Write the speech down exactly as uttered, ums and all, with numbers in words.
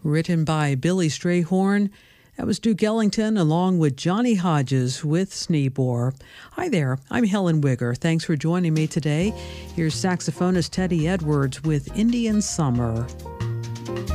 written by Billy Strayhorn. That was Duke Ellington along with Johnny Hodges with Sneebor. Hi there, I'm Helen Wigger. Thanks for joining me today. Here's saxophonist Teddy Edwards with Indian Summer.